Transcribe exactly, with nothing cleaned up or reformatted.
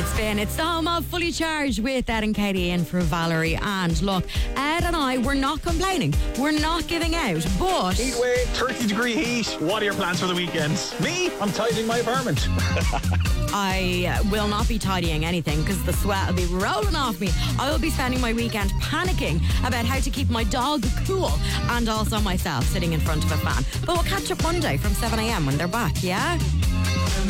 It's been, it's the home of Fully Charged with Ed and Katie in for Valerie. And look, Ed and I, we're not complaining. We're not giving out, but... Heat wave, thirty degree heat. What are your plans for the weekend? Me? I'm tidying my apartment. I will not be tidying anything because the sweat will be rolling off me. I will be spending my weekend panicking about how to keep my dog cool and also myself sitting in front of a fan. But we'll catch up Monday from seven a.m. when they're back, yeah?